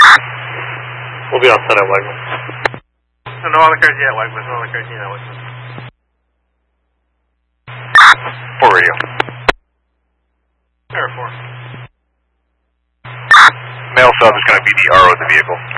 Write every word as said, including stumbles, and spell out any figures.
We'll be all set at Wegmans. No, no other cars yet, Wegmans. No other cars yet, Wegmans. four radio. Air four. Mail sub is going to be the R O of the vehicle.